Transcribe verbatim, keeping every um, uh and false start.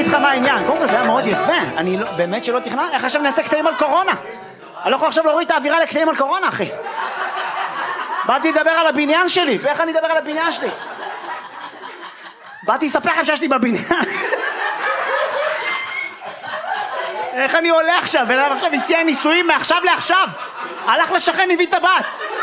לך מה העניין. קודם כל זה היה מאוד יפה. אני לא, באמת שלא תכנן. איך עכשיו נעשה קטעים על קורונה? אני לא יכול עכשיו להוריד את האווירה לקטעים על קורונה, אחי. באתי לדבר על הבניין שלי. ואיך אני אדבר על הבניין שלי? באתי לספר לכם שיש לי בבניין. איך אני עולה עכשיו? ולמה עכשיו הציע נישואים מעכשיו לעכשיו? הלך לשכן, הביא את הבת.